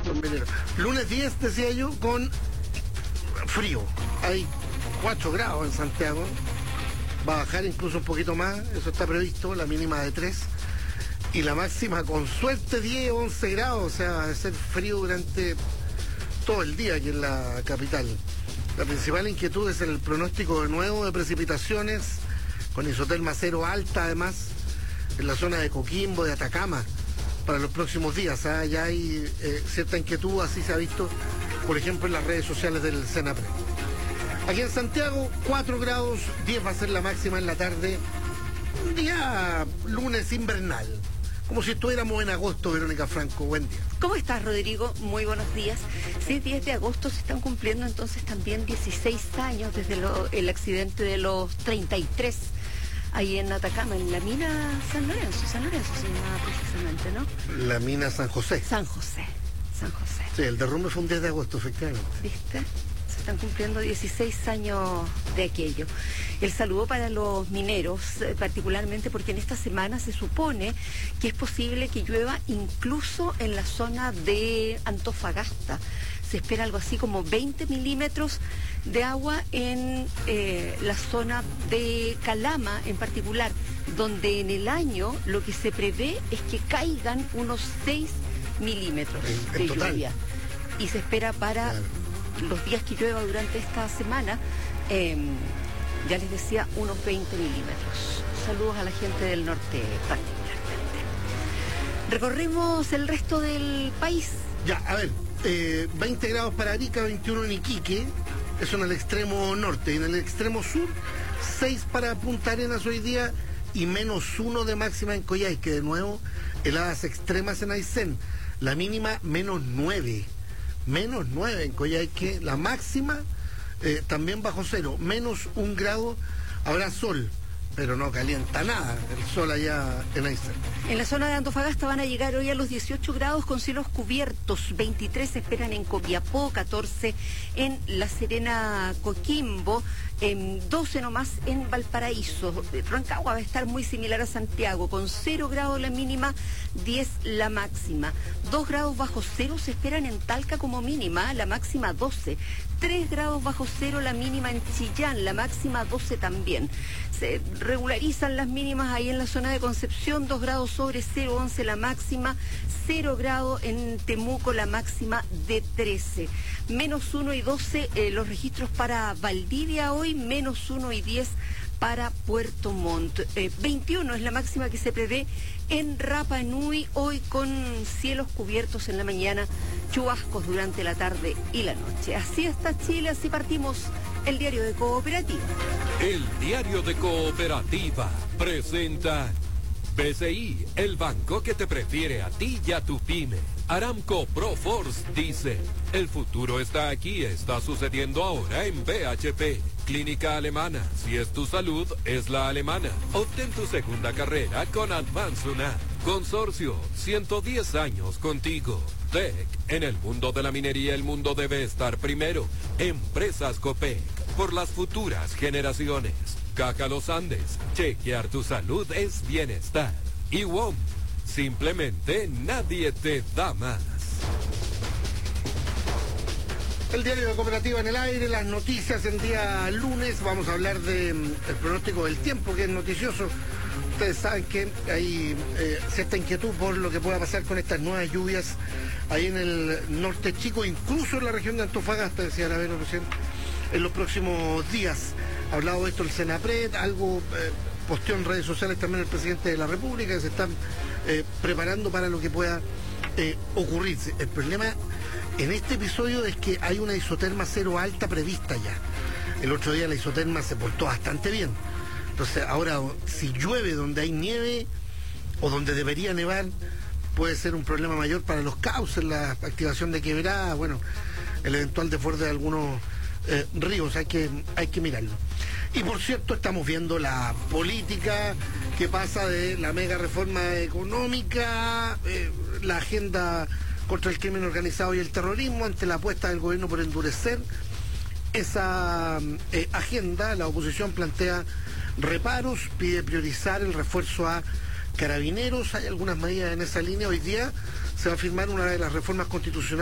los mineros. Lunes 10, decía yo, con frío. Hay 4 grados en Santiago. Va a bajar incluso un poquito más, eso está previsto, la mínima de 3. Y la máxima, con suerte, 10 o 11 grados. O sea, va a ser frío durante todo el día aquí en la capital. La principal inquietud es el pronóstico de nuevo de precipitaciones, con isoterma cero alta además, en la zona de Coquimbo, de Atacama, para los próximos días. Ya hay cierta inquietud, así se ha visto, por ejemplo, en las redes sociales del Senapred. Aquí en Santiago, 4 grados, 10 va a ser la máxima en la tarde. Un día lunes invernal, como si estuviéramos en agosto. Verónica Franco, buen día. ¿Cómo estás, Rodrigo? Muy buenos días. Sí, 10 de agosto se están cumpliendo entonces también 16 años desde el accidente de los 33, ahí en Atacama, en la mina San Lorenzo se llamaba precisamente, ¿no? La mina San José. San José. Sí, el derrumbe fue un 10 de agosto, efectivamente. ¿Viste? Se están cumpliendo 16 años de aquello. El saludo para los mineros, particularmente porque en esta semana se supone que es posible que llueva incluso en la zona de Antofagasta. Se espera algo así como 20 milímetros de agua en la zona de Calama en particular, donde en el año lo que se prevé es que caigan unos 6 milímetros de lluvia. Y se espera para... Claro. Los días que llueva durante esta semana, ya les decía, unos 20 milímetros. Saludos a la gente del norte particularmente. Recorremos el resto del país. Ya, a ver, 20 grados para Arica, 21 en Iquique, eso en el extremo norte. Y en el extremo sur, 6 para Punta Arenas hoy día y -1 de máxima en Coyhaique. De nuevo, heladas extremas en Aysén. La mínima, -9. -9 en Coyhaique, la máxima también bajo cero, -1 grado, habrá sol, pero no calienta nada el sol allá en Aysén. En la zona de Antofagasta van a llegar hoy a los 18 grados con cielos cubiertos, 23 se esperan en Copiapó, 14 en La Serena, Coquimbo, 12 nomás en Valparaíso. Rancagua va a estar muy similar a Santiago, con 0 grados la mínima, 10 la máxima. 2 grados bajo cero se esperan en Talca como mínima, la máxima 12. 3 grados bajo cero la mínima en Chillán, la máxima 12 también. Se regularizan las mínimas ahí en la zona de Concepción, 2 grados sobre cero, 11 la máxima, 0 grados en Temuco, la máxima de 13. -1 y 12 los registros para Valdivia hoy, -1 y 10 para Puerto Montt. 21 es la máxima que se prevé en Rapa Nui, hoy con cielos cubiertos en la mañana, chubascos durante la tarde y la noche. Así está Chile, así partimos el diario de Cooperativa. El diario de Cooperativa presenta BCI, el banco que te prefiere a ti y a tu pyme. Aramco Proforce dice, el futuro está aquí, está sucediendo ahora en BHP. Clínica Alemana, si es tu salud, es la alemana. Obtén tu segunda carrera con Advansuna. Consorcio, 110 años contigo. TEC, en el mundo de la minería el mundo debe estar primero. Empresas Copec, por las futuras generaciones. Caja Los Andes, chequear tu salud es bienestar. Y WOM, simplemente nadie te da más. El diario de Cooperativa en el aire, las noticias en día lunes. Vamos a hablar del pronóstico del tiempo, que es noticioso. Ustedes saben que hay cierta inquietud por lo que pueda pasar con estas nuevas lluvias ahí en el norte chico, incluso en la región de Antofagasta, decía la Vero recién, en los próximos días. Ha hablado de esto el Senapred, algo posteó en redes sociales también el presidente de la República, que se están preparando para lo que pueda ocurrir. El problema en este episodio es que hay una isoterma cero alta prevista ya. El otro día la isoterma se portó bastante bien. Entonces ahora, si llueve donde hay nieve o donde debería nevar, puede ser un problema mayor para los cauces, la activación de quebradas, bueno, el eventual desborde de algunos ríos, hay que mirarlo. Y por cierto, estamos viendo la política que pasa de la mega reforma económica, la agenda contra el crimen organizado y el terrorismo, ante la apuesta del gobierno por endurecer esa agenda. La oposición plantea reparos, pide priorizar el refuerzo a carabineros. Hay algunas medidas en esa línea. Hoy día se va a firmar una de las reformas constitucionales